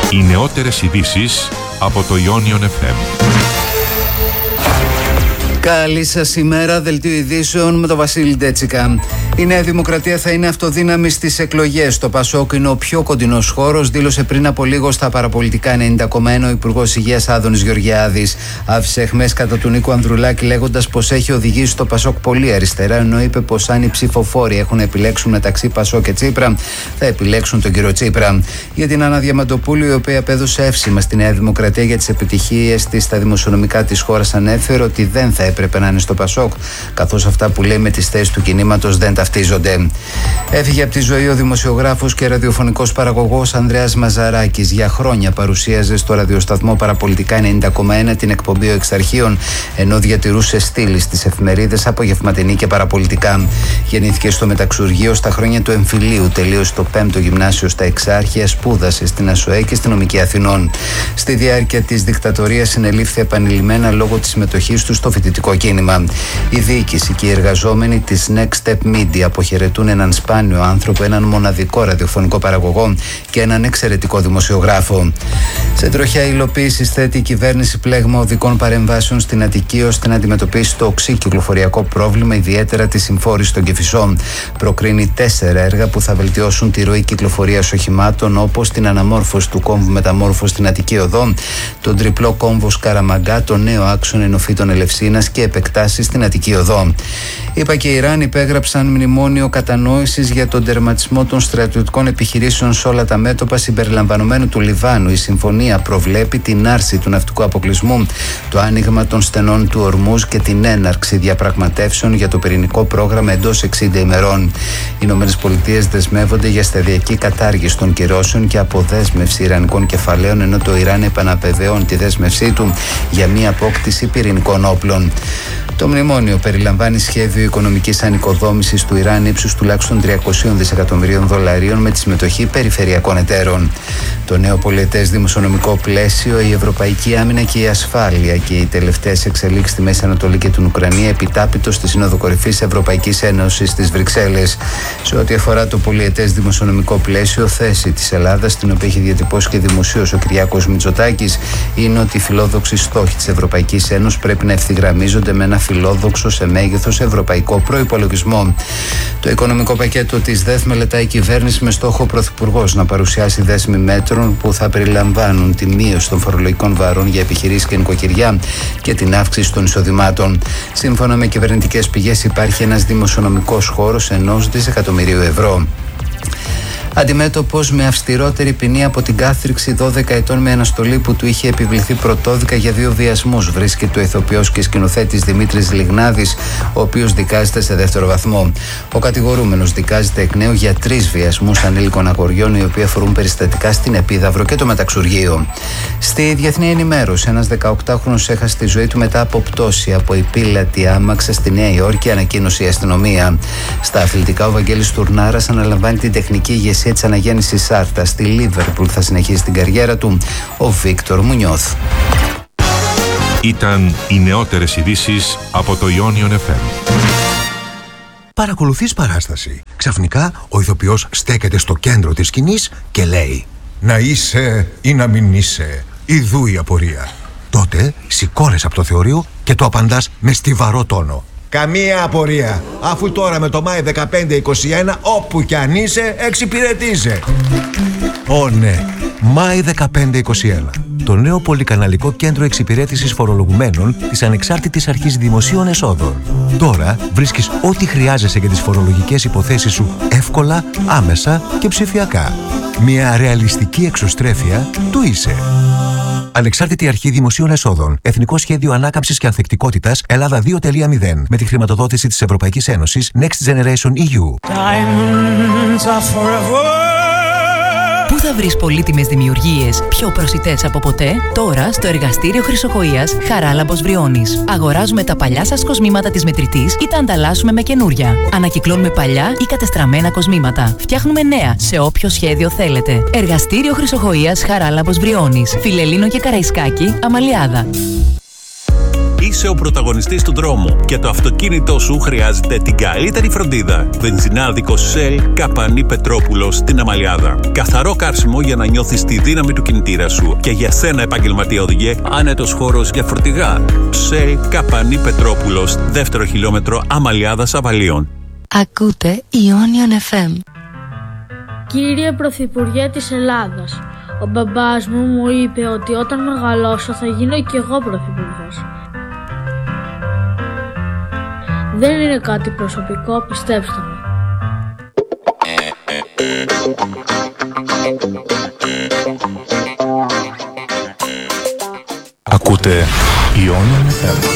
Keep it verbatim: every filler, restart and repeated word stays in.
Οι νεότερες ειδήσεις από το Ionion εφ εμ. Καλή σας ημέρα, δελτίο ειδήσεων με τον Βασίλη Ντέτσικα. Η Νέα Δημοκρατία θα είναι αυτοδύναμη στις εκλογές. Το Πασόκ είναι ο πιο κοντινός χώρος, δήλωσε πριν από λίγο στα παραπολιτικά ενενήντα κόμμα ένα ο Υπουργός Υγείας Άδωνης Γεωργιάδης. Άφησε αιχμές κατά του Νίκου Ανδρουλάκη, λέγοντας πως έχει οδηγήσει το Πασόκ πολύ αριστερά, ενώ είπε πως αν οι ψηφοφόροι έχουν να επιλέξουν μεταξύ Πασόκ και Τσίπρα, θα επιλέξουν τον κύριο Τσίπρα. Για την Άννα Διαμαντοπούλου, η οποία απέδωσε εύσημα στη Νέα Δημοκρατία για τις επιτυχίες της στα δημοσιονομικά της χώρας, ανέφερε ότι δεν θα έπρεπε να είναι στο Πασόκ, καθώς αυτά που λέει με τις θέσεις του κινήματος δεν ταυτίζονται. Έφυγε από τη ζωή ο δημοσιογράφος και ραδιοφωνικός παραγωγός Ανδρέας Μαζαράκης. Για χρόνια παρουσίαζε στο ραδιοσταθμό Παραπολιτικά ενενήντα κόμμα ένα την εκπομπή «Ο Εξαρχείων», ενώ διατηρούσε στήλη στις εφημερίδες Απογευματινή και Παραπολιτικά. Γεννήθηκε στο Μεταξουργείο στα χρόνια του εμφυλίου, τελείωσε το πέμπτο γυμνάσιο στα Εξάρχεια, σπούδασε στην ΑΣΟΕ και στην Νομική Αθηνών. Στη διάρκεια της δικτατορίας συνελήφθη επανειλημμένα λόγω της συμμετοχής του στο φοιτητικό κίνημα. Η διοίκηση και οι εργαζόμενοι της Next Step Media αποχαιρετούν έναν σπάνιο άνθρωπο, έναν μοναδικό ραδιοφωνικό παραγωγό και έναν εξαιρετικό δημοσιογράφο. Σε τροχιά υλοποίηση θέτει η κυβέρνηση πλέγμα οδικών παρεμβάσεων στην Αττική ώστε να αντιμετωπίσει το οξύ κυκλοφοριακό πρόβλημα, ιδιαίτερα τη συμφόρηση των Κηφισών. Προκρίνει τέσσερα έργα που θα βελτιώσουν τη ροή κυκλοφορίας οχημάτων, όπως την αναμόρφωση του κόμβου μεταμόρφωση στην Αττική Οδό, τον τριπλό κόμβο Σκαραμαγκά, τον νέο άξονα ενοφύτων Ελευσίνας και επεκτάσεις στην Αττική Οδό. ΗΠΑ και Ιράν υπέγραψαν μνημόνιο κατανόησης για τον τερματισμό των στρατιωτικών επιχειρήσεων σε όλα τα μέτωπα, συμπεριλαμβανομένου του Λιβάνου. Η συμφωνία προβλέπει την άρση του ναυτικού αποκλεισμού, το άνοιγμα των στενών του Ορμούζ και την έναρξη διαπραγματεύσεων για το πυρηνικό πρόγραμμα εντός εξήντα ημερών. Οι Ηνωμένες Πολιτείες δεσμεύονται για σταδιακή κατάργηση των κυρώσεων και αποδέσμευση ιρανικών κεφαλαίων, ενώ το Ιράν επαναπεβαιώνει τη δέσμευσή του για μία απόκτηση πυρηνικών όπλων. Το μνημόνιο περιλαμβάνει σχέδιο οικονομικής ανοικοδόμησης του Ιράν ύψους τουλάχιστον τριακόσια δισεκατομμυρίων δολαρίων με τη συμμετοχή περιφερειακών εταίρων. Το νέο πολιετές δημοσιονομικό πλαίσιο, η ευρωπαϊκή άμυνα και η ασφάλεια και οι τελευταίες εξελίξεις στη Μέση Ανατολή και την Ουκρανία επιτάπητο στη Σύνοδο Κορυφής Ευρωπαϊκής Ένωσης στις Βρυξέλλες. Σε ό,τι αφορά το πολιετές δημοσιονομικό πλαίσιο, θέση της Ελλάδας, την οποία έχει διατυπώσει και δημοσίως ο Κυριάκος Μητσοτάκης, είναι ότι οι φιλόδοξοι στόχοι της Ευρωπαϊκής Ένωσης πρέπει να ευθυγραμμίζονται με ένα φιλόδοξο σε μέγεθος ευρωπαϊκό προϋπολογισμό. Το οικονομικό πακέτο της ΔΕΘ μελετάει η κυβέρνηση με στόχο ο Πρωθυπουργός να παρουσιάσει δέσμη μέτρων που θα περιλαμβάνουν τη μείωση των φορολογικών βαρών για επιχειρήσεις και νοικοκυριά και την αύξηση των εισοδημάτων. Σύμφωνα με κυβερνητικές πηγές, υπάρχει ένας δημοσιονομικός χώρος ενός δισεκατομμυρίου ευρώ. Αντιμέτωπος με αυστηρότερη ποινή από την κάθριξη δώδεκα ετών με αναστολή που του είχε επιβληθεί πρωτόδικα για δύο βιασμούς, βρίσκεται ο ηθοποιός και σκηνοθέτης Δημήτρης Λιγνάδης, ο οποίος δικάζεται σε δεύτερο βαθμό. Ο κατηγορούμενος δικάζεται εκ νέου για τρεις βιασμούς ανήλικων αγοριών, οι οποίοι αφορούν περιστατικά στην Επίδαυρο και το Μεταξουργείο. Στη διεθνή ενημέρωση, ένας δεκαοκτάχρονος έχασε τη ζωή του μετά από πτώση από υπήλατη άμαξα στη Νέα Υόρκη, ανακοίνωσε η αστυνομία. Στα αθλητικά, ο Βαγγέλης Τουρνάρας αναλαμβάνει την τεχνική ηγεσία της αναγέννησης Σάρτα. Στη Λίβερπουλ θα συνεχίσει την καριέρα του ο Βίκτορ Μουνιώθ. Ήταν οι νεότερες ειδήσεις από το Ionion εφ εμ. Παρακολουθείς παράσταση. Ξαφνικά ο ηθοποιός στέκεται στο κέντρο της σκηνής και λέει: «Να είσαι ή να μην είσαι, ιδού η απορία». Τότε σηκώνεσαι από το θεωρείο και το απαντάς με στιβαρό τόνο: «Καμία απορία, αφού τώρα με το Μάη δεκαπέντε είκοσι ένα όπου κι αν είσαι εξυπηρετείσαι». Ω ναι, Μάη δεκαπέντε είκοσι ένα. Το νέο πολυκαναλικό κέντρο εξυπηρέτησης φορολογουμένων της Ανεξάρτητης Αρχής Δημοσίων Εσόδων. Τώρα βρίσκεις ό,τι χρειάζεσαι για τις φορολογικές υποθέσεις σου εύκολα, άμεσα και ψηφιακά. Μια ρεαλιστική εξωστρέφεια του είσαι. Ανεξάρτητη Αρχή Δημοσίων Εσόδων. Εθνικό Σχέδιο Ανάκαμψης και Ανθεκτικότητας Ελλάδα δύο τελεία μηδέν. Με τη χρηματοδότηση της Ευρωπαϊκής Ένωσης Next Generation ι γιου. Πού θα βρεις πολύτιμες δημιουργίες πιο προσιτές από ποτέ? Τώρα στο εργαστήριο Χρυσοκοΐας Χαράλαμπος Βριώνης. Αγοράζουμε τα παλιά σας κοσμήματα της μετρητής ή τα ανταλλάσσουμε με καινούρια. Ανακυκλώνουμε παλιά ή κατεστραμμένα κοσμήματα. Φτιάχνουμε νέα σε όποιο σχέδιο θέλετε. Εργαστήριο Χρυσοκοΐας Χαράλαμπος Βριώνης. Φιλελλήνο και Καραϊσκάκη, Αμαλιάδα. είσαι ο πρωταγωνιστής του δρόμου και το αυτοκίνητό σου χρειάζεται την καλύτερη φροντίδα. Βενζινάδικος Shell Καπανή Πετρόπουλος στην Αμαλιάδα. Καθαρό καύσιμο για να νιώθεις τη δύναμη του κινητήρα σου. Και για σένα, επαγγελματία οδηγέ, άνετος χώρος για φορτηγά. Shell Καπανή Πετρόπουλος, δεύτερο χιλιόμετρο Αμαλιάδας Αβαλίων. Ακούτε Ionian εφ εμ. Κύριε Πρωθυπουργέ της Ελλάδας, ο μπαμπάς μου μου είπε ότι όταν μεγαλώσω θα γίνω κι εγώ πρωθυπουργός. Δεν είναι κάτι προσωπικό, πιστέψτε με. Ακούτε Ionian εφ εμ.